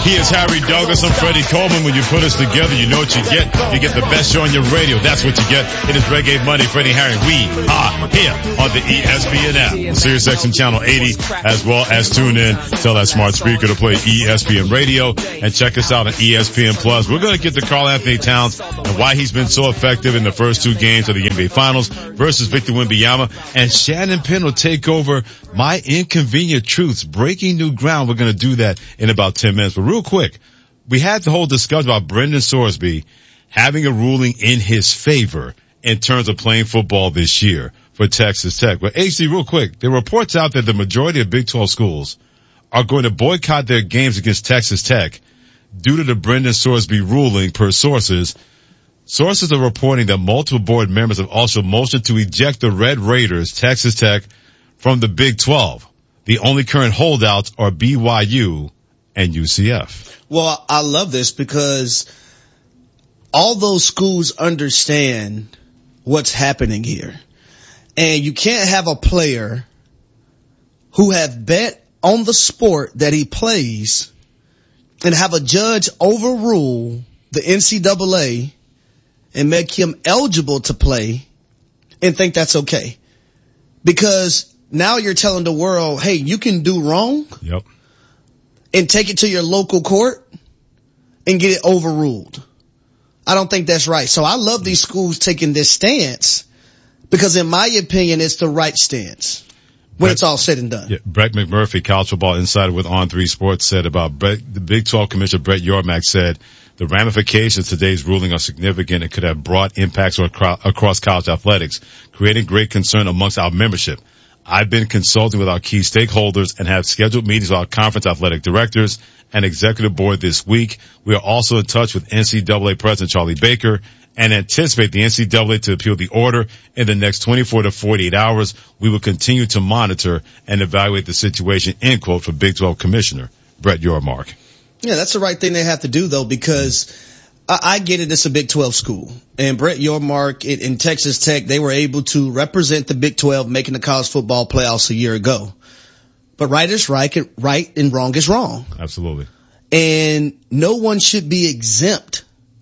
He is Harry Douglas. I'm Freddie Coleman. When you put us together, you know what you get. You get the best show on your radio. That's what you get. It is Reggae Monday. Freddie and Harry, we are here on the ESPN app, SiriusXM Channel 80, as well as tune in. Tell that smart speaker to play ESPN Radio and check us out on ESPN Plus. We're going to get to Karl Anthony Towns and why he's been so effective in the first two games of the NBA Finals versus Victor Wembanyama. And Shannon Penn will take over My Inconvenient Truths, breaking new ground. We're going to do that in about 10 minutes. But real quick, we had the whole discussion about Brendan Sorsby having a ruling in his favor in terms of playing football this year for Texas Tech. But HD, real quick, there are reports out that the majority of Big 12 schools are going to boycott their games against Texas Tech due to the Brendan Sorsby ruling, per sources. Sources are reporting that multiple board members have also motioned to eject the Red Raiders, Texas Tech, from the Big 12. The only current holdouts are BYU and UCF. Well, I love this because all those schools understand what's happening here. And you can't have a player who have bet on the sport that he plays and have a judge overrule the NCAA and make him eligible to play and think that's okay. Because now you're telling the world, hey, you can do wrong. Yep. And take it to your local court and get it overruled. I don't think that's right. So I love these schools taking this stance because in my opinion, it's the right stance when it's all said and done. Yeah, Brett McMurphy, college football insider with On3 Sports, said about the Big 12 Commissioner Brett Yormark said the ramifications of today's ruling are significant and could have broad impacts across college athletics, creating great concern amongst our membership. I've been consulting with our key stakeholders and have scheduled meetings with our conference athletic directors and executive board this week. We are also in touch with NCAA President Charlie Baker and anticipate the NCAA to appeal the order in the next 24 to 48 hours. We will continue to monitor and evaluate the situation, end quote, for Big 12 Commissioner Brett Yormark. Yeah, that's the right thing they have to do, though, because I get it. It's a Big 12 school. And Brett Yormark in Texas Tech, they were able to represent the Big 12 making the college football playoffs a year ago. But right is right and wrong is wrong. Absolutely. And no one should be exempt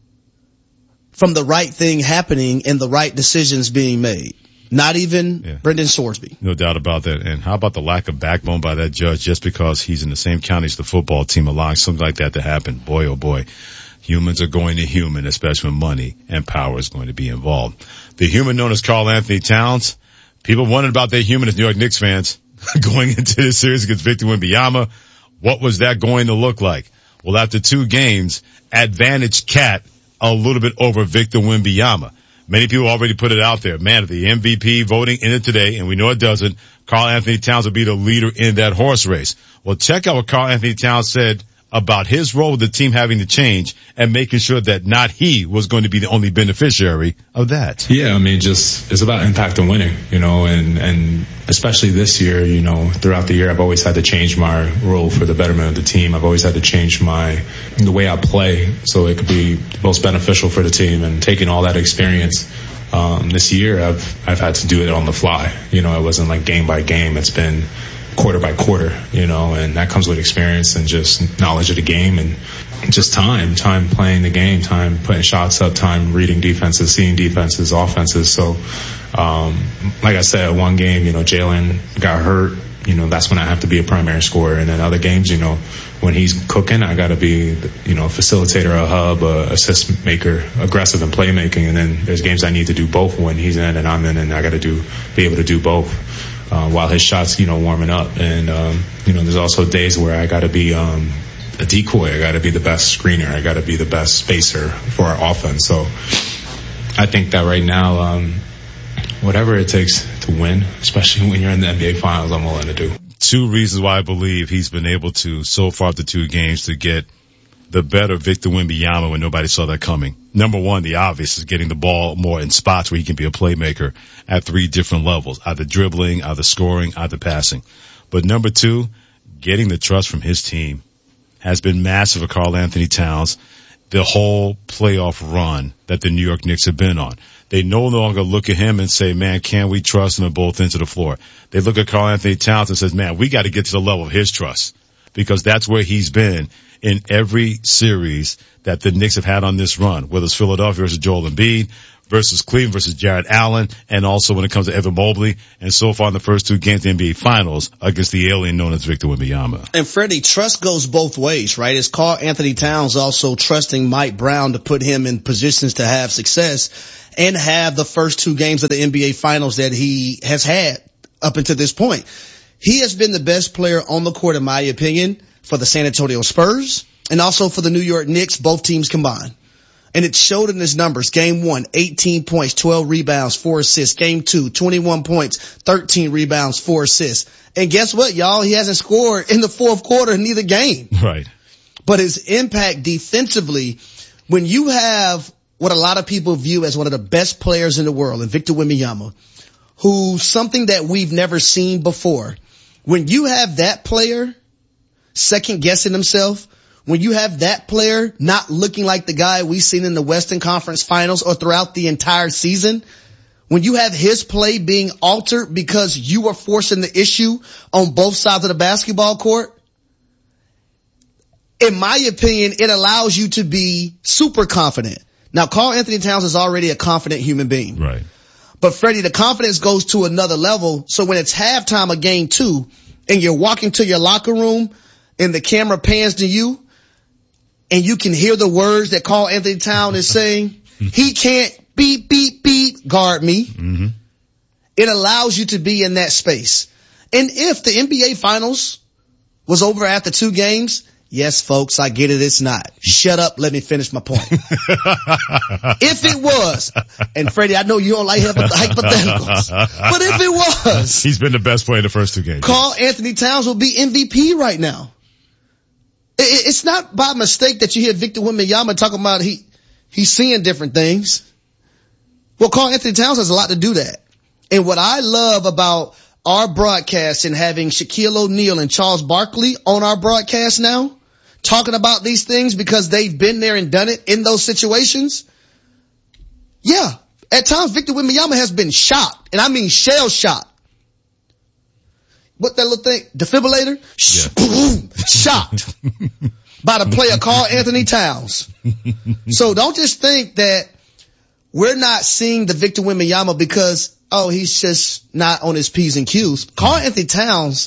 from the right thing happening and the right decisions being made. Not even Brendan Sorsby. No doubt about that. And how about the lack of backbone by that judge just because he's in the same county as the football team, allowing something like that to happen? Boy, oh boy. Humans are going to human, especially when money and power is going to be involved. The human known as Karl Anthony Towns. People wondered about their human as New York Knicks fans going into this series against Victor Wembanyama. What was that going to look like? Well, after two games, advantage Cat a little bit over Victor Wembanyama. Many people already put it out there. Man, if the MVP voting ended today, and we know it doesn't, Karl Anthony Towns will be the leader in that horse race. Well, check out what Karl Anthony Towns said about his role with the team having to change and making sure that not he was going to be the only beneficiary of that. Yeah, I mean, just it's about impact and winning, and especially this year, throughout the year, I've always had to change my role for the betterment of the team. I've always had to change the way I play so it could be most beneficial for the team, and taking all that experience this year, I've had to do it on the fly. It wasn't like game by game. It's been quarter by quarter, and that comes with experience and just knowledge of the game and just time playing the game, time putting shots up, time reading defenses, seeing defenses, offenses. So, like I said, one game, Jalen got hurt, that's when I have to be a primary scorer. And then other games, when he's cooking, I got to be, a facilitator, a hub, a assist maker, aggressive in playmaking. And then there's games I need to do both when he's in and I'm in, and I got to be able to do both. While his shots, warming up. And, there's also days where I got to be a decoy. I got to be the best screener. I got to be the best spacer for our offense. So I think that right now, whatever it takes to win, especially when you're in the NBA Finals, I'm willing to do. Two reasons why I believe he's been able to, so far after two games, to get the better Victor Wembanyama when nobody saw that coming. Number one, the obvious is getting the ball more in spots where he can be a playmaker at three different levels, either dribbling, either scoring, either passing. But number two, getting the trust from his team has been massive for Karl Anthony Towns the whole playoff run that the New York Knicks have been on. They no longer look at him and say, man, can we trust him at both ends of the floor? They look at Karl Anthony Towns and says, man, we got to get to the level of his trust. because that's where he's been in every series that the Knicks have had on this run, whether it's Philadelphia versus Joel Embiid, versus Cleveland versus Jared Allen, and also when it comes to Evan Mobley, and so far in the first 2 games of the NBA Finals against the alien known as Victor Wembanyama. And Freddie, trust goes both ways, right? It's Karl Anthony Towns also trusting Mike Brown to put him in positions to have success and have the first 2 games of the NBA Finals that he has had up until this point. He has been the best player on the court, in my opinion, for the San Antonio Spurs and also for the New York Knicks, both teams combined. And it showed in his numbers. Game 1, 18 points, 12 rebounds, 4 assists. Game 2, 21 points, 13 rebounds, 4 assists. And guess what, y'all? He hasn't scored in the fourth quarter in either game. Right. But his impact defensively, when you have what a lot of people view as one of the best players in the world, in Victor Wembanyama, who's something that we've never seen before. When you have that player second guessing himself, when you have that player not looking like the guy we've seen in the Western Conference Finals or throughout the entire season, when you have his play being altered because you are forcing the issue on both sides of the basketball court, in my opinion, it allows you to be super confident. Now, Karl Anthony Towns is already a confident human being. Right. But Freddie, the confidence goes to another level. So when it's halftime of game 2 and you're walking to your locker room and the camera pans to you, and you can hear the words that Karl Anthony Towns is saying, he can't beep, beep, beep, guard me. Mm-hmm. It allows you to be in that space. And if the NBA Finals was over after 2 games, yes, folks, I get it, it's not. Shut up, let me finish my point. If it was, and Freddie, I know you don't like hypotheticals, but if it was, he's been the best player in the first 2 games. Karl Anthony Towns will be MVP right now. It's not by mistake that you hear Victor Wembanyama talking about he's seeing different things. Well, Karl Anthony Towns has a lot to do that. And what I love about our broadcast and having Shaquille O'Neal and Charles Barkley on our broadcast now, talking about these things because they've been there and done it in those situations. Yeah, at times Victor Wembanyama has been shocked, and I mean shell shocked. What that little thing? Defibrillator? Yeah. Shocked by the player Karl Anthony Towns. So don't just think that we're not seeing the Victor Wembanyama because, he's just not on his P's and Q's. Karl Anthony Towns,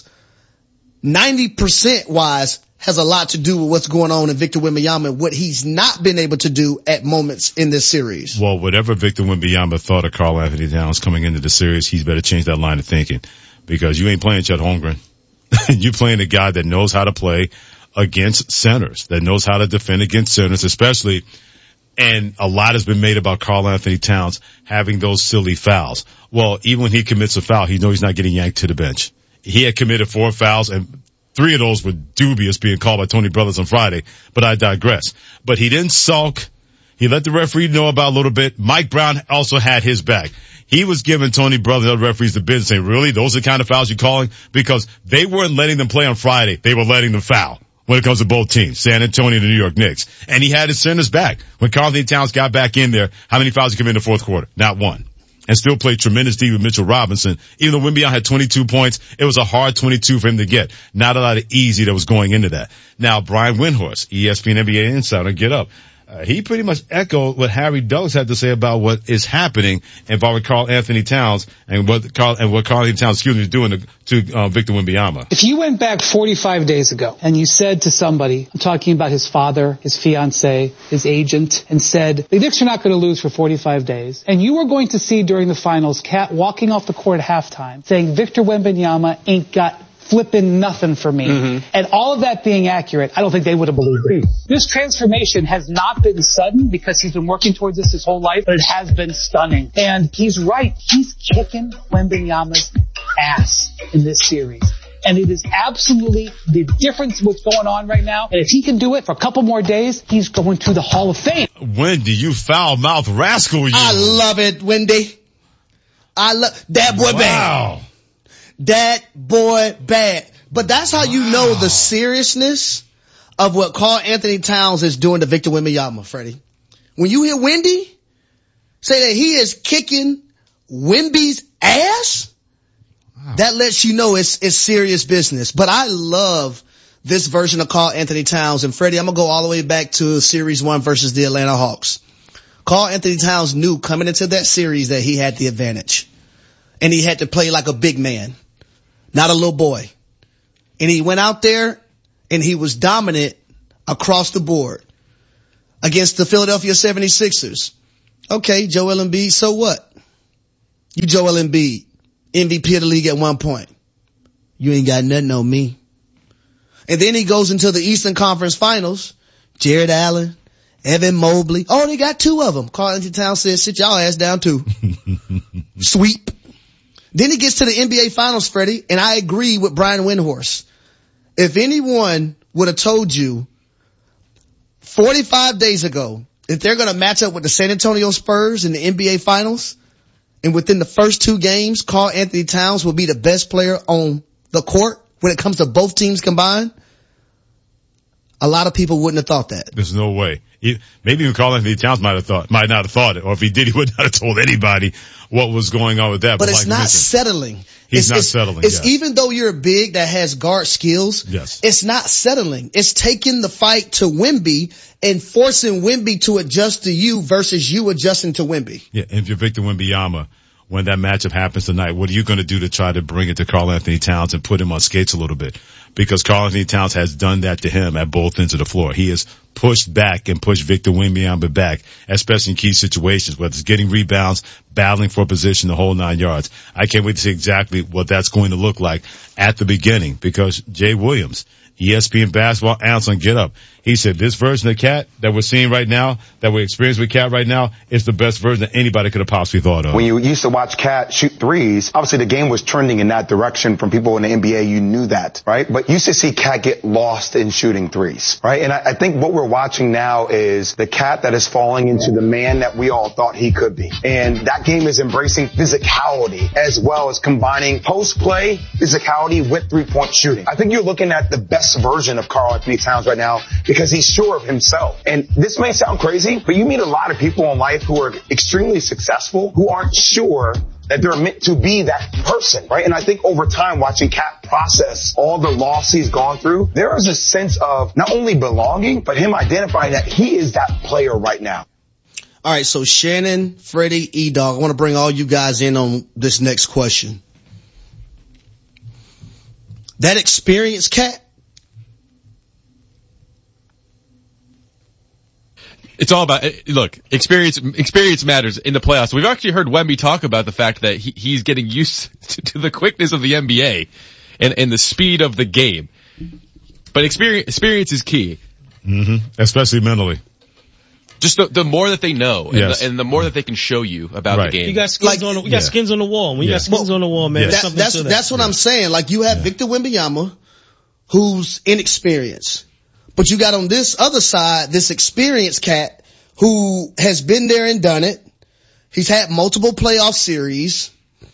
90% wise, has a lot to do with what's going on in Victor Wembanyama and what he's not been able to do at moments in this series. Well, whatever Victor Wembanyama thought of Karl Anthony Towns coming into the series, he's better change that line of thinking. Because you ain't playing Chet Holmgren. You're playing a guy that knows how to play against centers, that knows how to defend against centers, especially. And a lot has been made about Karl Anthony Towns having those silly fouls. Well, even when he commits a foul, he knows he's not getting yanked to the bench. He had committed 4 fouls, and 3 of those were dubious, being called by Tony Brothers on Friday. But I digress. But he didn't sulk. He let the referee know about a little bit. Mike Brown also had his back. He was giving Tony Brothers and other referees the business, saying, really, those are the kind of fouls you're calling? Because they weren't letting them play on Friday. They were letting them foul when it comes to both teams, San Antonio and the New York Knicks. And he had his centers back. When Karl Anthony Towns got back in there, how many fouls did he commit in the fourth quarter? Not one. And still played tremendous D with Mitchell Robinson. Even though Wembanyama had 22 points, it was a hard 22 for him to get. Not a lot of easy that was going into that. Now, Brian Windhorst, ESPN NBA insider, get up. He pretty much echoed what Harry Douglas had to say about what is happening involving Karl Anthony Towns and what Karl Anthony Towns, is doing to Victor Wembanyama. If you went back 45 days ago and you said to somebody, I'm talking about his father, his fiance, his agent, and said, the Knicks are not going to lose for 45 days, and you were going to see during the finals Cat walking off the court at halftime saying Victor Wembanyama ain't got flipping nothing for me. Mm-hmm. And all of that being accurate, I don't think they would have believed it. This transformation has not been sudden because he's been working towards this his whole life, but it has been stunning. And he's right. He's kicking Wembanyama's ass in this series. And it is absolutely the difference what's going on right now. And if he can do it for a couple more days, he's going to the Hall of Fame. Wendy, you foul-mouthed rascal, you. I love it, Wendy. I love that boy. Wow. Bad. That boy bad. But that's how you know the seriousness of what Karl Anthony Towns is doing to Victor Wembanyama, Freddie. When you hear Wendy say that he is kicking Wemby's ass, that lets you know it's serious business. But I love this version of Karl Anthony Towns. And Freddie, I'm going to go all the way back to Series 1 versus the Atlanta Hawks. Karl Anthony Towns knew coming into that series that he had the advantage. And he had to play like a big man, not a little boy. And he went out there and he was dominant across the board against the Philadelphia 76ers. Okay, Joel Embiid, so what? You Joel Embiid, MVP of the league at one point. You ain't got nothing on me. And then he goes into the Eastern Conference Finals. Jared Allen, Evan Mobley. Oh, they got two of them. Karl Anthony Towns said, sit y'all ass down too. Sweep. Then he gets to the NBA Finals, Freddie, and I agree with Brian Windhorst. If anyone would have told you 45 days ago that they're going to match up with the San Antonio Spurs in the NBA Finals, and within the first two games, Karl Anthony Towns will be the best player on the court when it comes to both teams combined, a lot of people wouldn't have thought that. There's no way. Maybe even Karl Anthony Towns might not have thought it, or if he did, he would not have told anybody what was going on with that. But it's like not settling. He's not settling. It's even though you're big that has guard skills, yes, it's not settling. It's taking the fight to Wemby and forcing Wemby to adjust to you versus you adjusting to Wemby. Yeah, and if you're Victor Wembanyama, when that matchup happens tonight, what are you going to do to try to bring it to Karl Anthony Towns and put him on skates a little bit? Because Karl Anthony Towns has done that to him at both ends of the floor. He has pushed back and pushed Victor Wembanyama back, especially in key situations, whether it's getting rebounds, battling for a position, the whole 9 yards. I can't wait to see exactly what that's going to look like at the beginning, because Jay Williams, ESPN basketball analyst on Get Up, he said this version of Cat that we're seeing right now, that we're experiencing with Cat right now, is the best version that anybody could have possibly thought of. When you used to watch Cat shoot threes, obviously the game was trending in that direction from people in the NBA. You knew that, right? But you used to see Cat get lost in shooting threes, right? And I think what we're watching now is the Cat that is falling into the man that we all thought he could be. And that game is embracing physicality as well as combining post-play physicality with three-point shooting. I think you're looking at the best version of Karl Anthony Towns right now because he's sure of himself. And this may sound crazy, but you meet a lot of people in life who are extremely successful who aren't sure that they're meant to be that person, right? And I think over time, watching Cat process all the loss he's gone through, there is a sense of not only belonging, but him identifying that he is that player right now. All right, so Shannon, Freddie, E-Dog, I want to bring all you guys in on this next question. That experienced Cat, it's all about, look, experience matters in the playoffs. We've actually heard Wemby talk about the fact that he's getting used to the quickness of the NBA and the speed of the game. But experience is key. Mm-hmm. Especially mentally. Just the more that they know, yes, and the more that they can show you about the game. You got skins we got skins on the wall. When you got skins on the wall, man, that's what I'm saying. Like, you have Victor Wembanyama, who's inexperienced. But you got on this other side, this experienced Cat who has been there and done it. He's had multiple playoff series.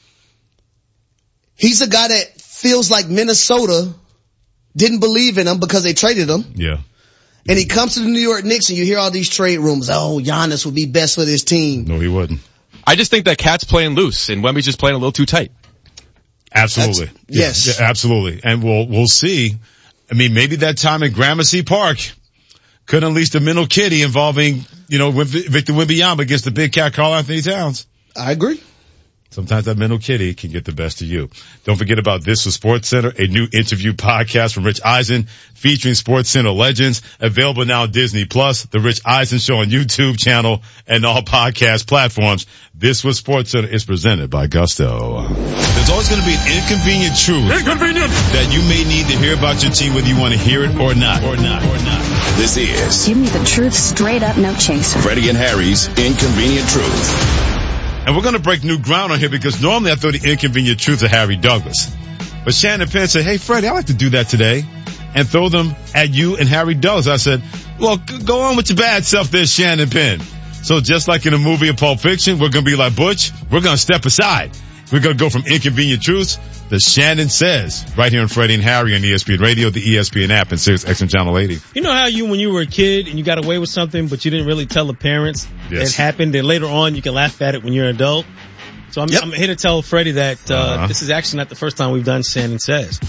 He's a guy that feels like Minnesota didn't believe in him because they traded him. Yeah. And he comes to the New York Knicks and you hear all these trade rumors. Oh, Giannis would be best for this team. No, he wouldn't. I just think that Cat's playing loose and Wemby's just playing a little too tight. Absolutely. Yes. Yeah, absolutely. And we'll see. I mean, maybe that time at Gramercy Park could unleash the mental kitty involving, Victor Wembanyama against the big cat Karl Anthony Towns. I agree. Sometimes that mental kitty can get the best of you. Don't forget about This Was Sports Center, a new interview podcast from Rich Eisen featuring Sports Center legends, available now on Disney Plus, The Rich Eisen Show on YouTube channel, and all podcast platforms. This Was Sports Center is presented by Gusto. There's always going to be an inconvenient truth that you may need to hear about your team, whether you want to hear it or not. This is Give me the truth straight up, no chaser. Freddie and Harry's Inconvenient Truth. And we're going to break new ground on here because normally I throw the inconvenient truth at Harry Douglas. But Shannon Penn said, hey, Freddie, I like to do that today and throw them at you and Harry Douglas. I said, well, go on with your bad self there, Shannon Penn. So just like in a movie of Pulp Fiction, we're going to be like Butch. We're going to step aside. We're going to go from inconvenient truths to Shannon Says right here on Freddie and Harry on ESPN Radio, the ESPN app, and Sirius XM Channel 80. You know how when you were a kid and you got away with something, but you didn't really tell the parents it happened, and later on you can laugh at it when you're an adult? So I'm here to tell Freddie that this is actually not the first time we've done Shannon Says.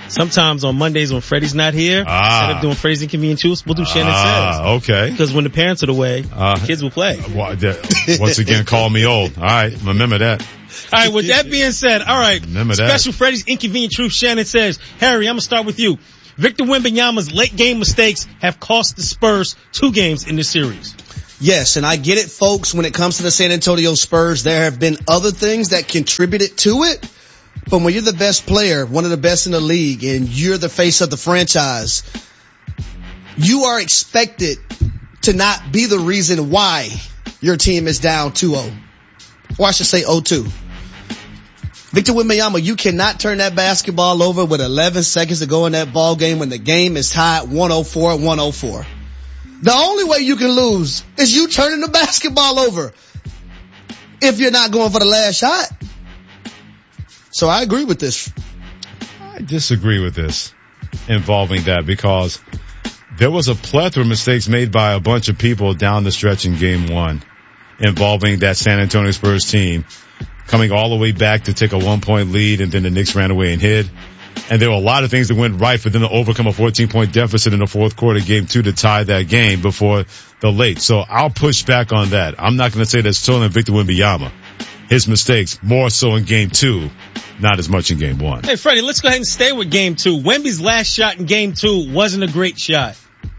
Sometimes on Mondays when Freddie's not here, instead of doing Freddie's Inconvenient Truths, we'll do Shannon Says. Okay. Because when the parents are away, the kids will play. Once again, call me old. All right, remember that. All right, with that being said, all right, special Freddie's Inconvenient Truth, Shannon Says. Harry, I'm going to start with you. Victor Wembanyama's late game mistakes have cost the Spurs 2 games in the series. Yes, and I get it, folks. When it comes to the San Antonio Spurs, there have been other things that contributed to it. But when you're the best player, one of the best in the league, and you're the face of the franchise, you are expected to not be the reason why your team is down 2-0. Or I should say 0-2. Victor Wembanyama, you cannot turn that basketball over with 11 seconds to go in that ball game when the game is tied 104-104. The only way you can lose is you turning the basketball over if you're not going for the last shot. So I agree with this. I disagree with this involving that because there was a plethora of mistakes made by a bunch of people down the stretch in game 1 involving that San Antonio Spurs team coming all the way back to take a 1-point lead, and then the Knicks ran away and hid. And there were a lot of things that went right for them to overcome a 14-point deficit in the fourth quarter, game 2, to tie that game before the late. So I'll push back on that. I'm not going to say that's totally Victor Wembanyama. His mistakes more so in game 2, not as much in game 1. Hey, Freddie, let's go ahead and stay with game 2. Wemby's last shot in game 2 wasn't a great shot.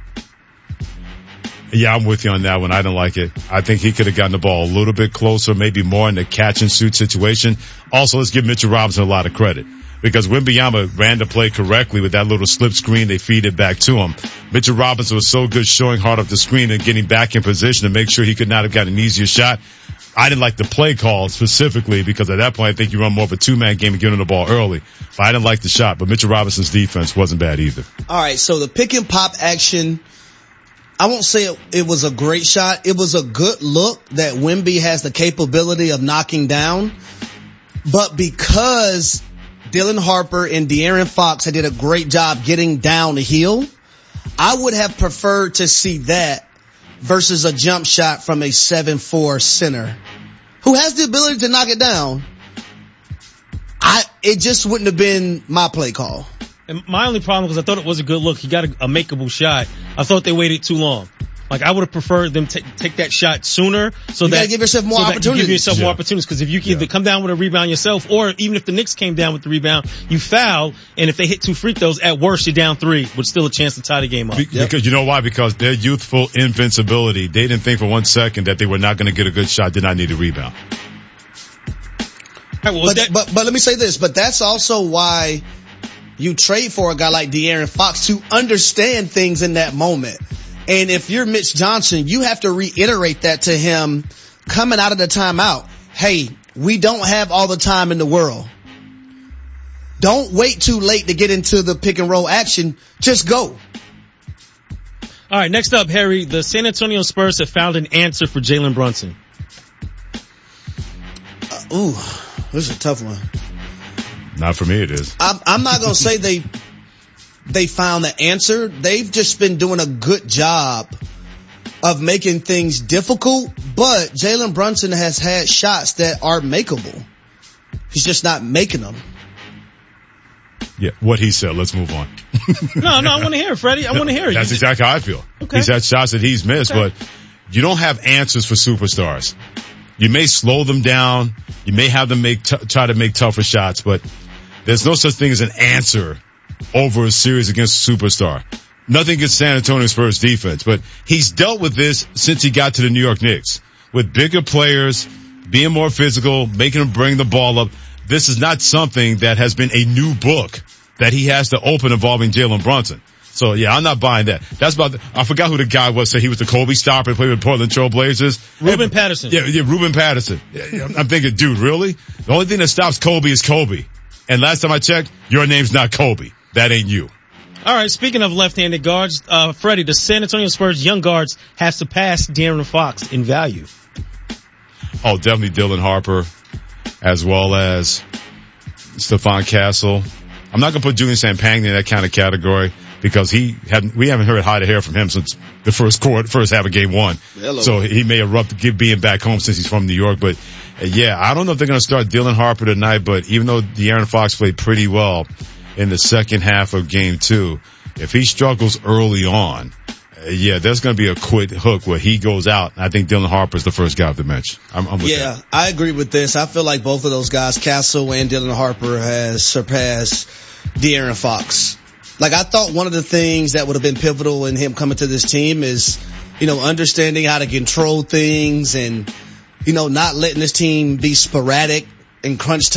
Yeah, I'm with you on that one. I don't like it. I think he could have gotten the ball a little bit closer, maybe more in the catch and shoot situation. Also, let's give Mitchell Robinson a lot of credit because Wembanyama ran the play correctly with that little slip screen. They feed it back to him. Mitchell Robinson was so good showing hard off the screen and getting back in position to make sure he could not have gotten an easier shot. I didn't like the play call specifically because at that point I think you run more of a 2-man game and get him the ball early. But I didn't like the shot. But Mitchell Robinson's defense wasn't bad either. All right, so the pick and pop action, I won't say it was a great shot. It was a good look that Wemby has the capability of knocking down. But because Dylan Harper and De'Aaron Fox did a great job getting down the hill, I would have preferred to see that versus a jump shot from a 7'4" center who has the ability to knock it down. It just wouldn't have been my play call. And my only problem, because I thought it was a good look, he got a makeable shot. I thought they waited too long. Like, I would have preferred them take that shot sooner so that you give yourself more opportunities. Give yourself more opportunities, because if you can either come down with a rebound yourself, or even if the Knicks came down with the rebound, you foul, and if they hit 2 free throws, at worst you're down 3, with still a chance to tie the game up. Because you know why? Because their youthful invincibility, they didn't think for 1 second that they were not going to get a good shot, did not need a rebound. Right, well, but let me say this, but that's also why you trade for a guy like De'Aaron Fox to understand things in that moment. And if you're Mitch Johnson, you have to reiterate that to him coming out of the timeout. Hey, we don't have all the time in the world. Don't wait too late to get into the pick and roll action. Just go. All right, next up, Harry, the San Antonio Spurs have found an answer for Jalen Brunson. This is a tough one. Not for me, it is. I'm not going to say they found the answer. They've just been doing a good job of making things difficult, but Jalen Brunson has had shots that are makeable. He's just not making them. Yeah, what he said. Let's move on. No, I want to hear it, Freddie. I want to hear it. That's exactly how I feel. Okay. He's had shots that he's missed, but you don't have answers for superstars. You may slow them down. You may have them try to make tougher shots, but there's no such thing as an answer over a series against a superstar. Nothing against San Antonio Spurs defense, but he's dealt with this since he got to the New York Knicks. With bigger players, being more physical, making them bring the ball up. This is not something that has been a new book that he has to open involving Jalen Brunson. So yeah, I'm not buying that. That's I forgot who the guy was. Said he was the Kobe stopper and played with Portland Trail Blazers. Ruben Patterson. Yeah, Ruben Patterson. Yeah, I'm thinking, dude, really? The only thing that stops Kobe is Kobe. And last time I checked, your name's not Kobe. That ain't you. All right, speaking of left-handed guards, Freddie, the San Antonio Spurs young guards have surpassed De'Aaron Fox in value. Oh, definitely Dylan Harper, as well as Stephon Castle. I'm not going to put Julian Sampagna in that kind of category because we haven't heard hide a hair from him since the first half of game 1. Hello. So he may erupt being back home since he's from New York. But yeah, I don't know if they're going to start Dylan Harper tonight, but even though De'Aaron Fox played pretty well, in the second half of game 2. If he struggles early on, there's going to be a quick hook where he goes out. I think Dylan Harper's the first guy off the bench. I'm with that. I agree with this. I feel like both of those guys, Castle and Dylan Harper, has surpassed De'Aaron Fox. Like, I thought one of the things that would have been pivotal in him coming to this team is, understanding how to control things and, not letting this team be sporadic in crunch time.